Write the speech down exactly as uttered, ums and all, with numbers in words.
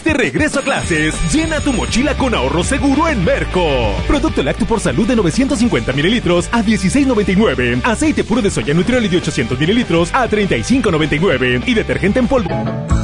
de regreso a clases. Llena tu mochila con ahorro seguro en Merco. Producto lácteo por salud de novecientos cincuenta mililitros a dieciséis noventa y nueve. Aceite puro de soya Nutrioli de ochocientos mililitros a treinta y cinco noventa y nueve. Y detergente en polvo